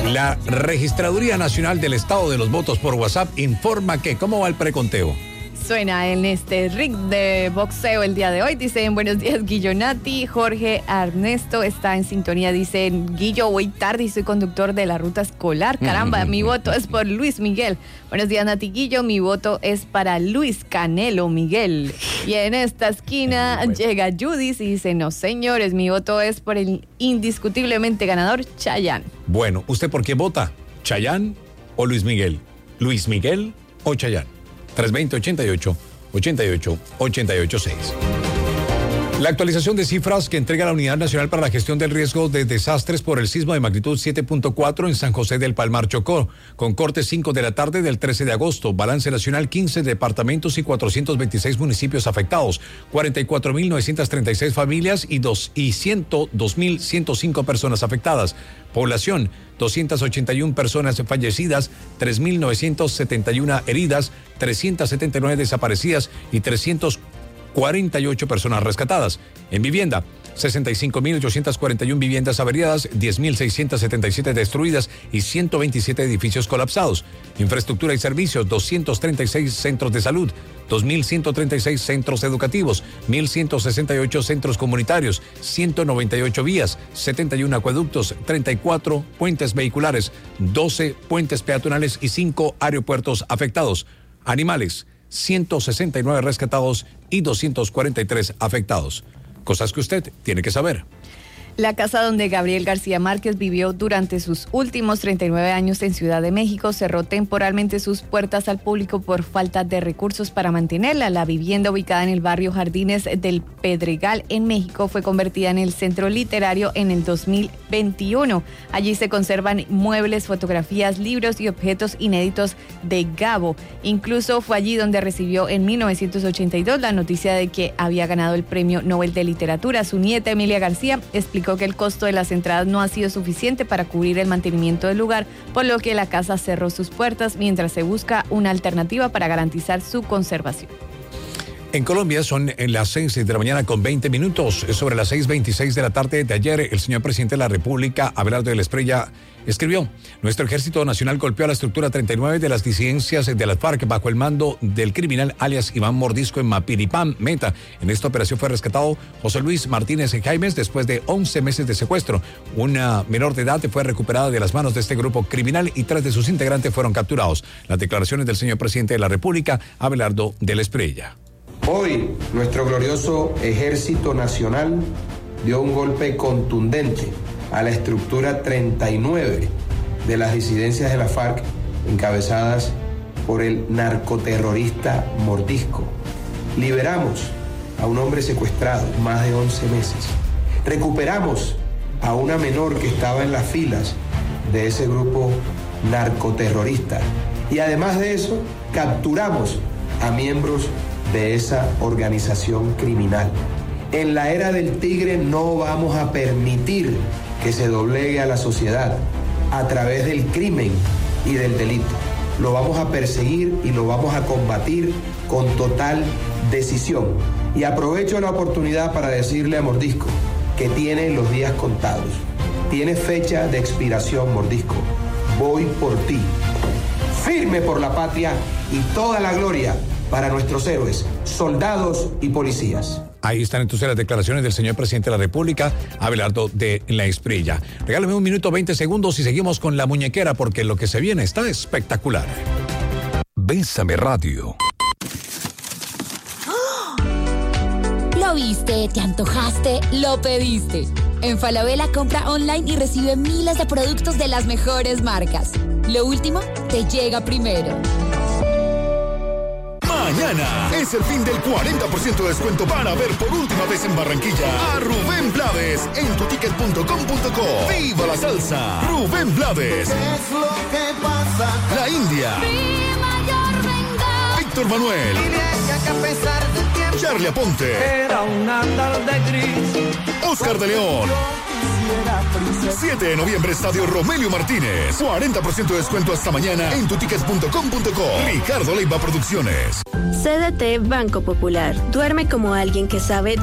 La Registraduría Nacional del Estado de los Votos por WhatsApp informa que ¿cómo va el preconteo? Suena en este ring de boxeo el día de hoy. Dicen buenos días Guillonati, Jorge Ernesto está en sintonía. Dicen Guillo, voy tarde y soy conductor de la ruta escolar. Caramba, mi voto es por Luis Miguel. Buenos días Nati Guillo, mi voto es para Luis Canelo Miguel. Y en esta esquina llega Judith y dice, no señores, mi voto es por el indiscutiblemente ganador Chayanne. Bueno, ¿usted por qué vota? ¿Chayanne o Luis Miguel? ¿Luis Miguel o Chayanne? 320-88-88-886. La actualización de cifras que entrega la Unidad Nacional para la Gestión del Riesgo de Desastres por el sismo de magnitud 7.4 en San José del Palmar, Chocó, con corte 5 de la tarde del 13 de agosto. Balance nacional, 15 departamentos y 426 municipios afectados, 44.936 familias y 102.105 personas afectadas. Población, 281 personas fallecidas, 3.971 heridas, 379 desaparecidas y 348 personas rescatadas. En vivienda, 65.841 viviendas averiadas, 10.677 destruidas y 127 edificios colapsados. Infraestructura y servicios, 236 centros de salud, 2.136 centros educativos, 1.168 centros comunitarios, 198 vías, 71 acueductos, 34 puentes vehiculares, 12 puentes peatonales y 5 aeropuertos afectados. Animales, 169 rescatados y 243 afectados. Cosas que usted tiene que saber. La casa donde Gabriel García Márquez vivió durante sus últimos 39 años en Ciudad de México cerró temporalmente sus puertas al público por falta de recursos para mantenerla. La vivienda ubicada en el barrio Jardines del Pedregal en México fue convertida en el centro literario en el 2021. Allí se conservan muebles, fotografías, libros y objetos inéditos de Gabo. Incluso fue allí donde recibió en 1982 la noticia de que había ganado el Premio Nobel de Literatura. Su nieta Emilia García explicó que el costo de las entradas no ha sido suficiente para cubrir el mantenimiento del lugar, por lo que la casa cerró sus puertas mientras se busca una alternativa para garantizar su conservación. En Colombia son en las 6 de la mañana con 20 minutos. Sobre las 6:26 de la tarde de ayer, el señor presidente de la República, Abelardo de la Espriella, escribió: nuestro Ejército Nacional golpeó a la estructura 39 de las disidencias de las FARC bajo el mando del criminal alias Iván Mordisco en Mapiripán, Meta. En esta operación fue rescatado José Luis Martínez Jaimes después de 11 meses de secuestro. Una menor de edad fue recuperada de las manos de este grupo criminal y 3 de sus integrantes fueron capturados. Las declaraciones del señor presidente de la República, Abelardo de la Espriella. Hoy, nuestro glorioso Ejército Nacional dio un golpe contundente a la estructura 39 de las disidencias de la FARC encabezadas por el narcoterrorista Mordisco. Liberamos a un hombre secuestrado más de 11 meses. Recuperamos a una menor que estaba en las filas de ese grupo narcoterrorista. Y además de eso, capturamos a miembros de esa organización criminal. En la era del tigre no vamos a permitir que se doblegue a la sociedad a través del crimen y del delito. Lo vamos a perseguir y lo vamos a combatir con total decisión. Y aprovecho la oportunidad para decirle a Mordisco que tiene los días contados. Tiene fecha de expiración, Mordisco. Voy por ti. Firme por la patria y toda la gloria para nuestros héroes, soldados y policías. Ahí están entonces las declaraciones del señor presidente de la República, Abelardo de la Espriella. Regálame 1 minuto 20 segundos y seguimos con la muñequera porque lo que se viene está espectacular. Bésame Radio. Lo viste, te antojaste, lo pediste. En Falabella compra online y recibe miles de productos de las mejores marcas. Lo último te llega primero. Mañana es el fin del 40% de descuento para ver por última vez en Barranquilla a Rubén Blades en tuticket.com.co. ¡Viva la salsa! Rubén Blades. ¿Qué es lo que pasa? La India. Mi mayor venganza. Víctor Manuel. Y de ella que a pesar del tiempo Charly Aponte. era un andar de gris. Oscar de León. 7 de noviembre, Estadio Romelio Martínez. 40% de descuento hasta mañana en tutickets.com.co. Ricardo Leiva Producciones. CDT Banco Popular. Duerme como alguien que sabe